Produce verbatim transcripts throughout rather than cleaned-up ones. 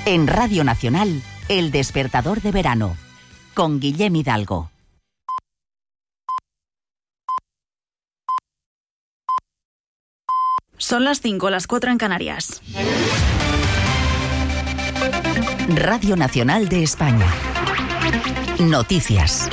En Radio Nacional, El Despertador de Verano, con Guillem Hidalgo. Son las cinco, las cuatro en Canarias. Radio Nacional de España. Noticias.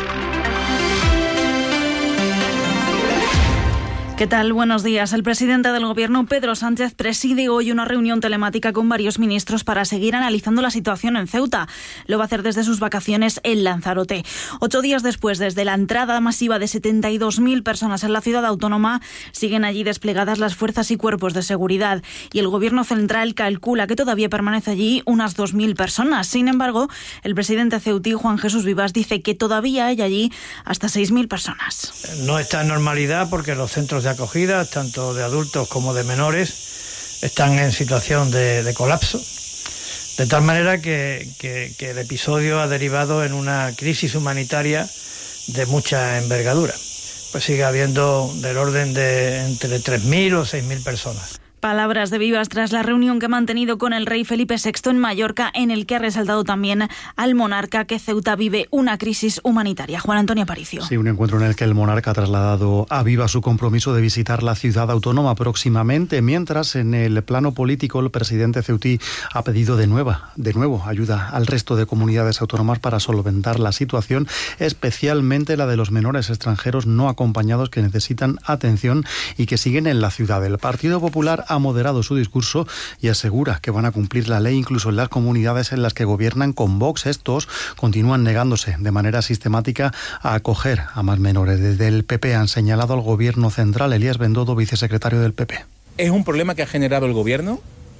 ¿Qué tal? Buenos días. El presidente del Gobierno, Pedro Sánchez, preside hoy una reunión telemática con varios ministros para seguir analizando la situación en Ceuta. Lo va a hacer desde sus vacaciones en Lanzarote. Ocho días después, desde la entrada masiva de setenta y dos mil personas en la ciudad autónoma, siguen allí desplegadas las fuerzas y cuerpos de seguridad. Y el Gobierno central calcula que todavía permanece allí unas dos mil personas. Sin embargo, el presidente ceutí, Juan Jesús Vivas, dice que todavía hay allí hasta seis mil personas. No está en normalidad porque los centros de acogida, tanto de adultos como de menores, están en situación de, de colapso, de tal manera que, que, que el episodio ha derivado en una crisis humanitaria de mucha envergadura. Pues sigue habiendo del orden de entre tres mil o seis mil personas. Palabras de Vivas tras la reunión que ha mantenido con el rey Felipe sexto en Mallorca, en el que ha resaltado también al monarca que Ceuta vive una crisis humanitaria. Juan Antonio Aparicio. Sí, un encuentro en el que el monarca ha trasladado a Vivas su compromiso de visitar la ciudad autónoma próximamente, mientras en el plano político el presidente ceutí ha pedido de nuevo, de nuevo ayuda al resto de comunidades autónomas para solventar la situación, especialmente la de los menores extranjeros no acompañados que necesitan atención y que siguen en la ciudad. El Partido Popular ha moderado su discurso y asegura que van a cumplir la ley incluso en las comunidades en las que gobiernan con Vox. Estos continúan negándose de manera sistemática a acoger a más menores. Desde el P P han señalado al gobierno central. Elías Bendodo, vicesecretario del P P. Es un problema que ha generado el gobierno.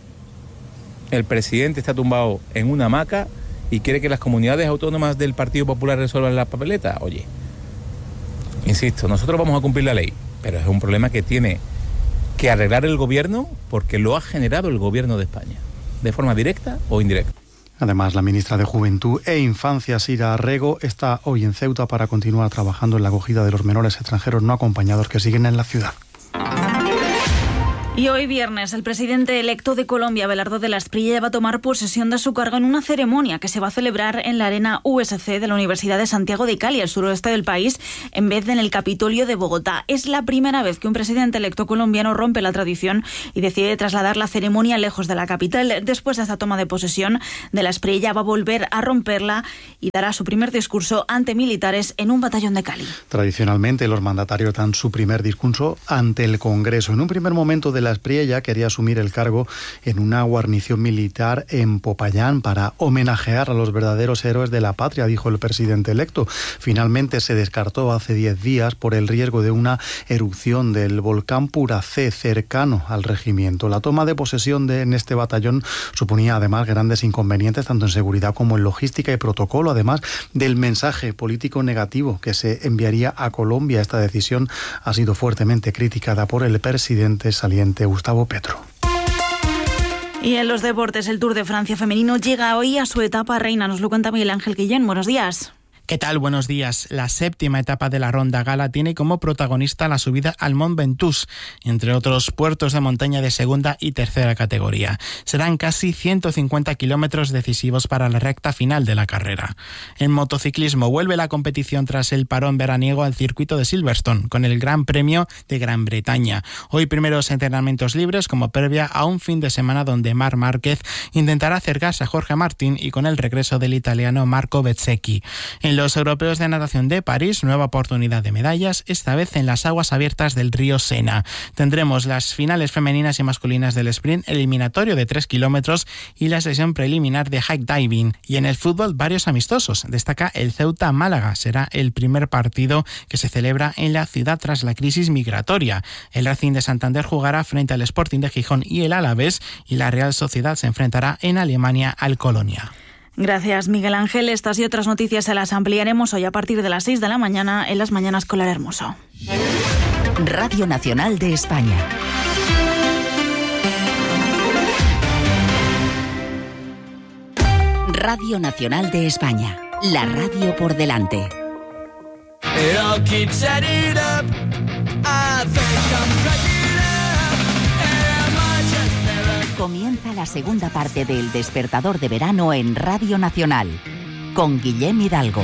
El presidente está tumbado en una hamaca y quiere que las comunidades autónomas del Partido Popular resuelvan las papeletas. Oye, insisto, nosotros vamos a cumplir la ley, pero es un problema que tiene que arreglar el gobierno porque lo ha generado el gobierno de España, de forma directa o indirecta. Además, la ministra de Juventud e Infancia, Sira Arrego, está hoy en Ceuta para continuar trabajando en la acogida de los menores extranjeros no acompañados que siguen en la ciudad. Y hoy viernes, el presidente electo de Colombia, Abelardo de la Espriella, va a tomar posesión de su cargo en una ceremonia que se va a celebrar en la Arena U S C de la Universidad de Santiago de Cali, al suroeste del país, en vez de en el Capitolio de Bogotá. Es la primera vez que un presidente electo colombiano rompe la tradición y decide trasladar la ceremonia lejos de la capital. Después de esta toma de posesión, de la Espriella va a volver a romperla y dará su primer discurso ante militares en un batallón de Cali. Tradicionalmente, los mandatarios dan su primer discurso ante el Congreso. En un primer momento de la Espriella quería asumir el cargo en una guarnición militar en Popayán para homenajear a los verdaderos héroes de la patria, dijo el presidente electo. Finalmente se descartó hace diez días por el riesgo de una erupción del volcán Puracé cercano al regimiento. La toma de posesión de, en este batallón suponía además grandes inconvenientes tanto en seguridad como en logística y protocolo, además del mensaje político negativo que se enviaría a Colombia. Esta decisión ha sido fuertemente criticada por el presidente saliente Gustavo Petro. Y en los deportes, el Tour de Francia femenino llega hoy a su etapa reina. Nos lo cuenta Miguel Ángel Guillén. Buenos días. ¿Qué tal? Buenos días. La séptima etapa de la Ronda Gala tiene como protagonista la subida al Mont Ventoux, entre otros puertos de montaña de segunda y tercera categoría. Serán casi ciento cincuenta kilómetros decisivos para la recta final de la carrera. En motociclismo vuelve la competición tras el parón veraniego al circuito de Silverstone, con el Gran Premio de Gran Bretaña. Hoy primeros entrenamientos libres como previa a un fin de semana donde Marc Márquez intentará acercarse a Jorge Martín y con el regreso del italiano Marco Bezzecchi. En los europeos de natación de París, nueva oportunidad de medallas, esta vez en las aguas abiertas del río Sena. Tendremos las finales femeninas y masculinas del sprint eliminatorio de tres kilómetros y la sesión preliminar de hike diving. Y en el fútbol, varios amistosos. Destaca el Ceuta Málaga. Será el primer partido que se celebra en la ciudad tras la crisis migratoria. El Racing de Santander jugará frente al Sporting de Gijón y el Alavés, y la Real Sociedad se enfrentará en Alemania al Colonia. Gracias, Miguel Ángel. Estas y otras noticias se las ampliaremos hoy a partir de las seis de la mañana en Las Mañanas con Lara Hermoso. Radio Nacional de España. Radio Nacional de España. La radio por delante. Comienza la segunda parte del Despertador de Verano en Radio Nacional, con Guillem Hidalgo.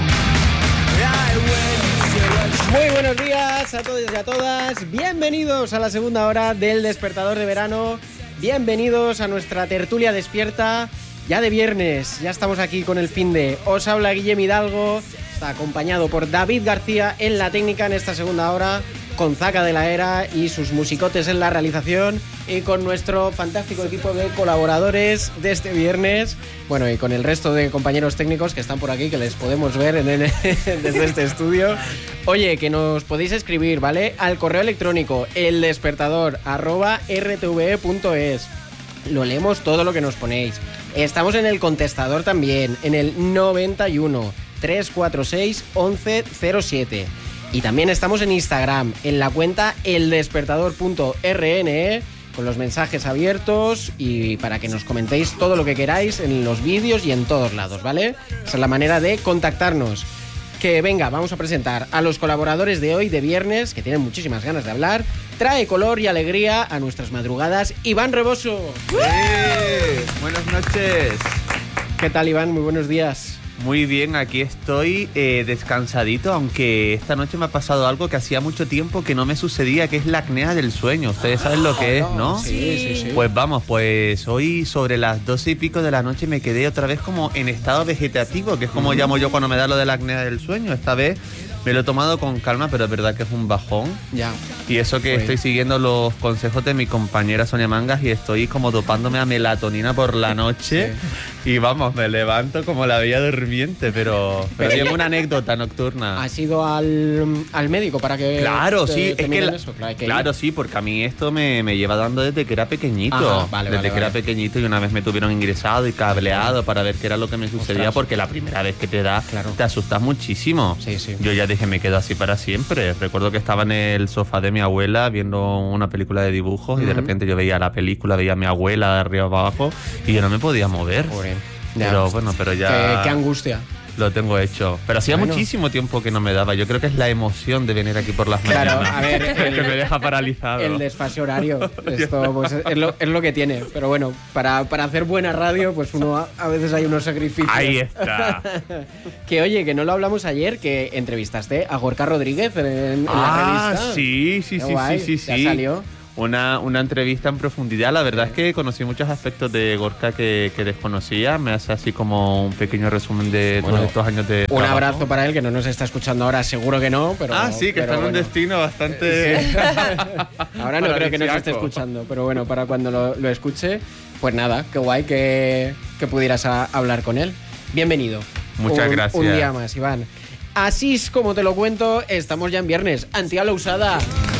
Muy buenos días a todos y a todas. Bienvenidos a la segunda hora del Despertador de Verano. Bienvenidos a nuestra tertulia despierta. Ya de viernes, ya estamos aquí con el fin de... Os habla Guillem Hidalgo. Está acompañado por David García en la técnica en esta segunda hora, con Zaca de la Era y sus musicotes en la realización, y con nuestro fantástico equipo de colaboradores de este viernes, bueno, y con el resto de compañeros técnicos que están por aquí, que les podemos ver en el, desde este estudio. Oye, que nos podéis escribir, ¿vale? Al correo electrónico eldespertador arroba rtve punto es. Lo leemos todo lo que nos ponéis. Estamos en el contestador también, en el noventa y uno, trescientos cuarenta y seis, once cero siete. Y también estamos en Instagram, en la cuenta eldespertador punto rne, con los mensajes abiertos y para que nos comentéis todo lo que queráis en los vídeos y en todos lados, ¿vale? Esa es la manera de contactarnos. Que venga, vamos a presentar a los colaboradores de hoy, de viernes, que tienen muchísimas ganas de hablar. Trae color y alegría a nuestras madrugadas, Iván Reboso. ¡Eh! Buenas noches. ¿Qué tal, Iván? Muy buenos días. Muy bien, aquí estoy eh, descansadito, aunque esta noche me ha pasado algo que hacía mucho tiempo que no me sucedía, que es la apnea del sueño. Ustedes saben lo que es, ¿no? Sí, sí, sí. Pues vamos, pues hoy sobre las doce y pico de la noche me quedé otra vez como en estado vegetativo, que es como llamo yo cuando me da lo de la apnea del sueño. Esta vez me lo he tomado con calma, pero es verdad que es un bajón. Ya. Y eso que Oye. estoy siguiendo los consejos de mi compañera Sonia Mangas y estoy como dopándome a melatonina por la noche. Sí. Y vamos, me levanto como la bella durmiente, pero, pero tengo una anécdota nocturna. ¿Has ido al, al médico para que Claro, te, sí, te es que, la, eso? Claro, que claro sí, porque a mí esto me, me lleva dando desde que era pequeñito. Ajá, vale, desde vale, que vale. era pequeñito, y una vez me tuvieron ingresado y cableado para ver qué era lo que me sucedía. Ostras. Porque la primera vez que te da, claro. te asustas muchísimo. Sí, sí. Yo ya dije, me quedo así para siempre. Recuerdo que estaba en el sofá de mi abuela viendo una película de dibujos, uh-huh. y de repente yo veía la película, veía a mi abuela de arriba abajo y yo no me podía mover. Pobre. Pero bueno, pero ya... Qué, qué angustia. Lo tengo hecho. Pero hacía bueno. muchísimo tiempo que no me daba. Yo creo que es la emoción de venir aquí por las mañanas. Claro, a ver, el, que me deja paralizado. El desfase horario. Esto pues, es, lo, es lo que tiene. Pero bueno, para, para hacer buena radio, pues uno a, a veces hay unos sacrificios. Ahí está. Que oye, que no lo hablamos ayer, que entrevistaste a Gorka Rodríguez en, en ah, la revista. sí, sí, Qué sí, guay, sí, sí, ya sí. salió. Una, una entrevista en profundidad. La verdad es que conocí muchos aspectos de Gorka que, que desconocía. Me hace así como un pequeño resumen de bueno, todos estos años de un trabajo. abrazo para él, que no nos está escuchando ahora, seguro que no, pero... Ah, sí, que pero está en bueno. un destino bastante... Sí. Ahora no creo que nos paradisíaco. esté escuchando, pero bueno, para cuando lo, lo escuche, pues nada, qué guay que, que pudieras a, hablar con él. Bienvenido. Muchas un, gracias. Un día más, Iván. Así es como te lo cuento, estamos ya en viernes. Antía la usada.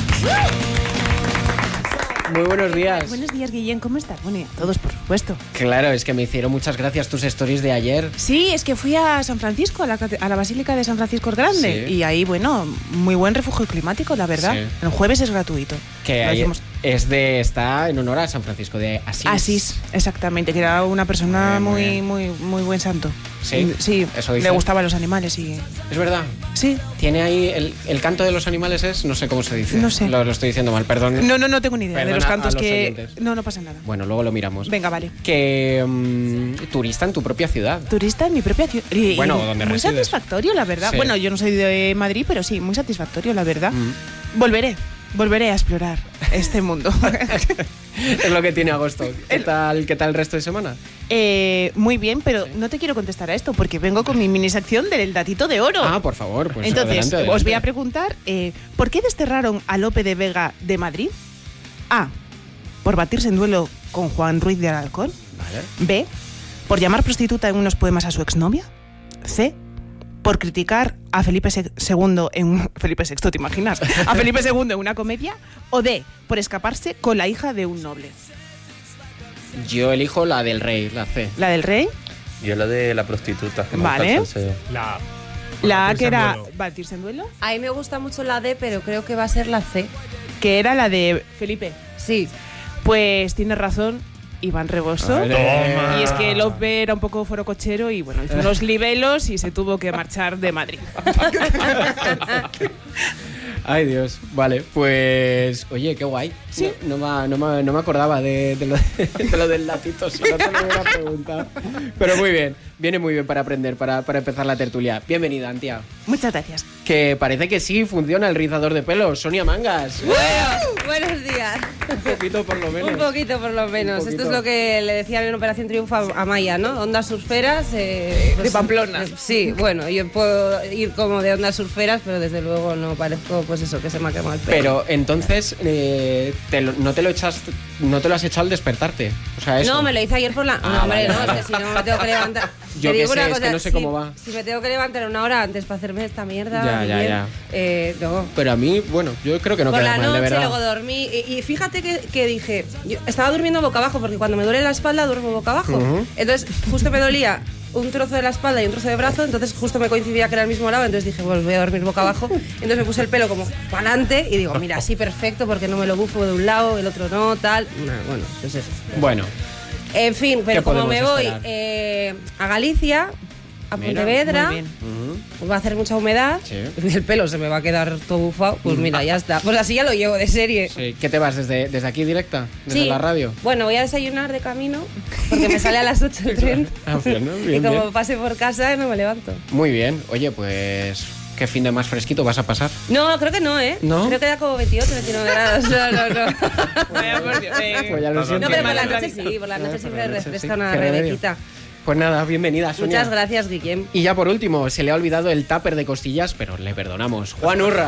Muy buenos días. Buenos días, Guillén, ¿cómo estás? Bueno, y a todos, por supuesto. Claro, es que me hicieron muchas gracias tus stories de ayer. Sí, es que fui a San Francisco, a la, a la Basílica de San Francisco el Grande. Sí. Y ahí, bueno, muy buen refugio climático, la verdad. Sí. El jueves es gratuito. Que Lo ahí hacemos- es de, está en honor a San Francisco de Asís. Asís, exactamente, que era una persona Muy muy, bien, muy, muy buen santo. Sí, Sí, eso dice. le gustaban los animales y... Es verdad. Sí. Tiene ahí el, el canto de los animales es, no sé cómo se dice. No sé. Lo, lo estoy diciendo mal, perdón. No, no, no tengo ni idea Perdona de los cantos a los que... oyentes. No, no pasa nada. Bueno, luego lo miramos. Venga, vale. Que um, turista en tu propia ciudad. Turista en mi propia ciudad. Y- Bueno, y donde muy resides. satisfactorio, la verdad. Sí. Bueno, yo no soy de Madrid, pero sí, muy satisfactorio, la verdad. Mm. Volveré, volveré a explorar este mundo. Es lo que tiene agosto. ¿Qué tal, qué tal el resto de semana? Eh, muy bien, pero no te quiero contestar a esto porque vengo con mi mini sección del datito de oro. Ah, por favor, pues Entonces, adelante, adelante. os voy a preguntar, eh, ¿por qué desterraron a Lope de Vega de Madrid? A, por batirse en duelo con Juan Ruiz de Alarcón. Vale. B, por llamar prostituta en unos poemas a su exnovia. C, por criticar a Felipe segundo en un... Felipe sexto, ¿te imaginas? A Felipe segundo en una comedia. O D, por escaparse con la hija de un noble. Yo elijo la del rey, la C. La del rey, Yo la de la prostituta. Que me Vale. gusta el salseo. La, la A batirse que en era duelo. batirse en duelo, A mí me gusta mucho la D, pero creo que va a ser la C. que era la de Felipe. Sí. Pues tienes razón, Iván Reboso. Vale. Toma. Y es que Lope era un poco forocochero y bueno, hizo unos libelos y se tuvo que marchar de Madrid. Ay, Dios. Vale, pues... Oye, qué guay. Sí. No, no, me, no, me, no me acordaba de, de, lo, de lo del latito, si no te lo hubiera preguntado. Pero muy bien. Viene muy bien para aprender, para, para empezar la tertulia. Bienvenida, Antia. Muchas gracias. Que parece que sí funciona el rizador de pelos. Sonia Mangas. Bueno, buenos días. Un poquito por lo menos. Un poquito por lo menos. poquito. Esto es lo que le decía en Operación Triunfo a Maya, ¿no? Ondas surferas. Eh, De Pamplona. Sí, bueno, yo puedo ir como de ondas surferas, pero desde luego no parezco, pues eso, que se me ha quemado el pelo. Pero entonces, eh, te lo, no te lo echas, no te lo has echado al despertarte. O sea, eso. No, me lo hice ayer por la... Ah, no, hombre, vale, no, vale. es que si no me tengo que levantar... Yo Te que digo sé, una es cosa, que no sé si, cómo va. Si me tengo que levantar una hora antes para hacerme esta mierda... Ya, ya, bien, ya. Eh, no. Pero a mí, bueno, yo creo que no Por queda la mal, de noche, verdad. luego dormí. Y, y fíjate que, que dije, yo estaba durmiendo boca abajo, porque cuando me duele la espalda duermo boca abajo. Ujú. Entonces, justo me dolía un trozo de la espalda y un trozo de brazo, entonces justo me coincidía que era el mismo lado, entonces dije, pues voy a dormir boca abajo. Entonces me puse el pelo como para adelante y digo, mira, así perfecto, porque no me lo bufo de un lado, el otro no, tal. Bueno, pues eso. Bueno, En fin, pero ¿Qué como me podemos voy esperar? eh, a Galicia, a Mira, Pontevedra, muy bien. ujú. pues va a hacer mucha humedad, Sí. el pelo se me va a quedar todo bufado, pues mira, ya está. Pues así ya lo llevo de serie. Sí. ¿Qué te vas desde, desde aquí directa? ¿Desde Sí. la radio? Bueno, voy a desayunar de camino porque me sale a las ocho el tren. Ah, bien, ¿no? Bien, y como bien. pase por casa no me levanto. Muy bien. Oye, pues... ¿Qué fin de más fresquito vas a pasar? No, creo que no, ¿eh? ¿No? Creo que da como veintiocho, veintinueve grados. No, no, no. Pues ya lo siento. No, pero por la noche sí, por la noche siempre noche refresca sí. una Qué remedio. rebequita. Pues nada, bienvenida, Sonia. Muchas gracias, Guillem. Y ya por último, se le ha olvidado el tupper de costillas, pero le perdonamos. Juan Urra.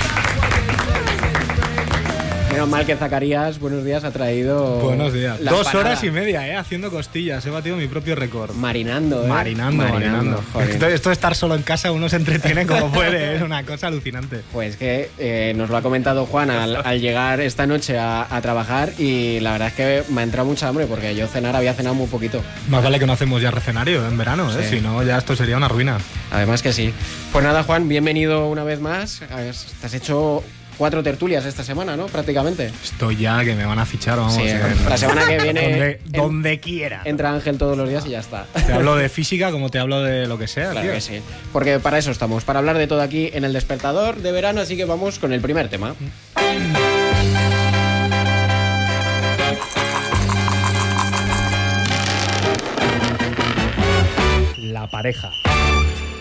Menos mal que Zacarías, buenos días, ha traído... Buenos días. la Dos empanada. horas y media, ¿eh? Haciendo costillas. He batido mi propio récord. Marinando, ¿eh? Marinando, marinando. joder. Esto, esto de estar solo en casa, uno se entretiene como puede. Es una cosa alucinante. Pues que eh, nos lo ha comentado Juan al, al llegar esta noche a, a trabajar y la verdad es que me ha entrado mucha hambre porque yo cenar había cenado muy poquito. Más vale que no hacemos ya recenario en verano, ¿eh? Sí. Si no, ya esto sería una ruina. Además que sí. Pues nada, Juan, bienvenido una vez más. Te has hecho cuatro tertulias esta semana, ¿no? Prácticamente. Estoy ya que me van a fichar, vamos. Sí, en- la semana que viene Donde, en- donde quiera. entra Ángel todos los días y ya está. Te hablo de física como te hablo de lo que sea, Claro tío. que sí. Porque para eso estamos, para hablar de todo aquí en el despertador de verano, así que vamos con el primer tema. La pareja.